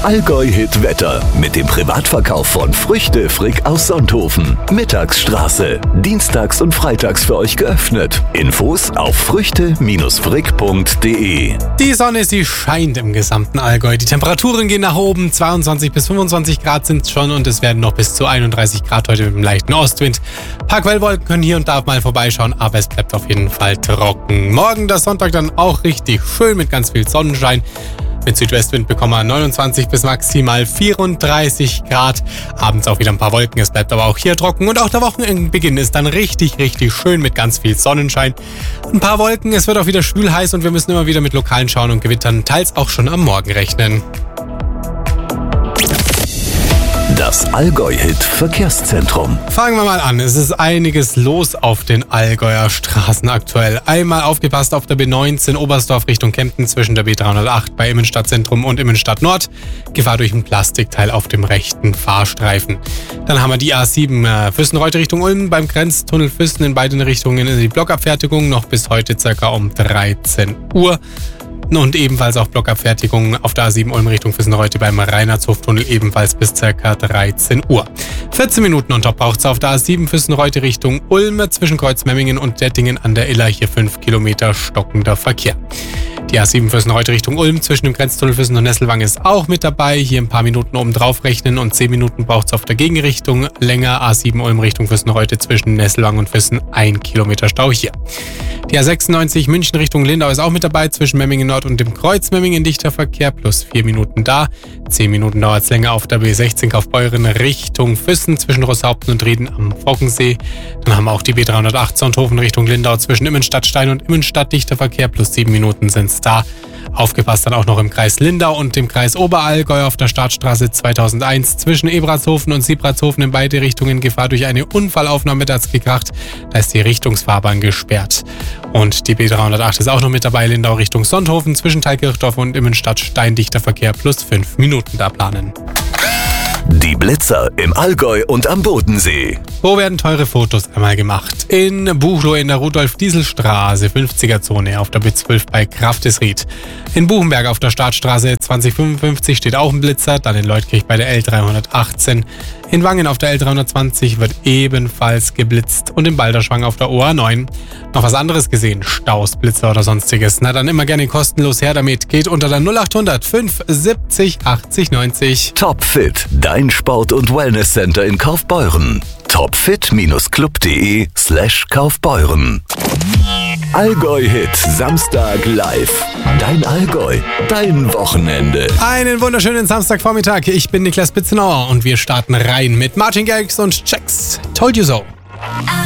Allgäu-Hit-Wetter mit dem Privatverkauf von Früchte Frick aus Sonthofen. Mittagsstraße. Dienstags und freitags für euch geöffnet. Infos auf früchte-frick.de. Die Sonne, sie scheint im gesamten Allgäu. Die Temperaturen gehen nach oben. 22 bis 25 Grad sind es schon und es werden noch bis zu 31 Grad heute mit einem leichten Ostwind. Ein paar Quellwolken können hier und da mal vorbeischauen, aber es bleibt auf jeden Fall trocken. Morgen, der Sonntag, dann auch richtig schön mit ganz viel Sonnenschein. Mit Südwestwind bekommen wir 29 bis maximal 34 Grad. Abends auch wieder ein paar Wolken, es bleibt aber auch hier trocken. Und auch der Wochenendbeginn ist dann richtig schön mit ganz viel Sonnenschein. Ein paar Wolken, es wird auch wieder schwül heiß und wir müssen immer wieder mit lokalen Schauen und Gewittern teils auch schon am Morgen rechnen. Das Allgäu-Hit-Verkehrszentrum. Fangen wir mal an. Es ist einiges los auf den Allgäuer Straßen aktuell. Einmal aufgepasst auf der B19 Oberstdorf Richtung Kempten zwischen der B308 bei Immenstadtzentrum und Immenstadt Nord. Gefahr durch ein Plastikteil auf dem rechten Fahrstreifen. Dann haben wir die A7 Füssen-Reutte Richtung Ulm beim Grenztunnel Füssen in beiden Richtungen die Blockabfertigung noch bis heute ca. um 13 Uhr. Und ebenfalls auch Blockabfertigung auf der A7 Ulm Richtung Füssen-Reutte beim Reinhardtshoftunnel ebenfalls bis ca. 13 Uhr. 14 Minuten on top braucht es auf der A7 Füssen-Reutte Richtung Ulm zwischen Kreuzmemmingen und Dettingen an der Iller. Hier 5 Kilometer stockender Verkehr. Die A7 Füssen-Reutte Richtung Ulm zwischen dem Grenztunnel Füssen und Nesselwang ist auch mit dabei. Hier ein paar Minuten oben drauf rechnen und 10 Minuten braucht es auf der Gegenrichtung. Länger A7 Ulm Richtung Füssen-Reutte zwischen Nesselwang und Füssen 1 Kilometer Stau hier. Die A96 München Richtung Lindau ist auch mit dabei, zwischen Memmingen Nord und dem Kreuz Memmingen dichter Verkehr, plus 4 Minuten da. 10 Minuten dauert es länger auf der B16 Kaufbeuren Richtung Füssen, zwischen Rosshaupten und Rieden am Fockensee. Dann haben wir auch die B308 Sonthofen Richtung Lindau, zwischen Immenstadtstein und Immenstadt dichter Verkehr, plus 7 Minuten sind es da. Aufgepasst dann auch noch im Kreis Lindau und dem Kreis Oberallgäu auf der Startstraße 2001 zwischen Ebratshofen und Siebratshofen in beide Richtungen Gefahr durch eine Unfallaufnahme, da hat's gekracht. Da ist die Richtungsfahrbahn gesperrt. Und die B308 ist auch noch mit dabei, Lindau Richtung Sonthofen zwischen Thalkirchdorf und Immenstadt steindichter Verkehr plus 5 Minuten da planen. Die Blitzer im Allgäu und am Bodensee. Wo werden teure Fotos einmal gemacht? In Buchloe in der Rudolf-Diesel-Straße, 50er-Zone auf der B12 bei Kraftesried. In Buchenberg auf der Startstraße 2055 steht auch ein Blitzer, dann in Leutkirch bei der L318. In Wangen auf der L320 wird ebenfalls geblitzt und in Balderschwang auf der OA9. Noch was anderes gesehen? Staus, Blitzer oder sonstiges? Na dann immer gerne kostenlos her damit. Geht unter der 0800 570 80 90. Topfit, dein Sport- und Wellnesscenter in Kaufbeuren. topfit-club.de/Kaufbeuren. Allgäu-Hit Samstag live. Dein Allgäu, dein Wochenende. Einen wunderschönen Samstagvormittag. Ich bin Niklas Bitzenauer und wir starten rein mit Martin Garrix und Checks. Told You So.